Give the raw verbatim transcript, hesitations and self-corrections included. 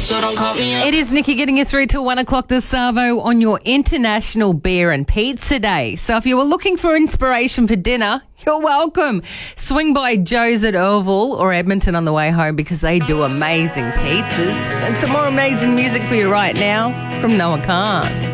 So don't call me up. It is Nikki getting you through till one o'clock this Savo on your International Beer and Pizza Day. So if you were looking for inspiration for dinner, you're welcome. Swing by Joe's at Oval or Edmonton on the way home because they do amazing pizzas. And some more amazing music for you right now from Noah Khan.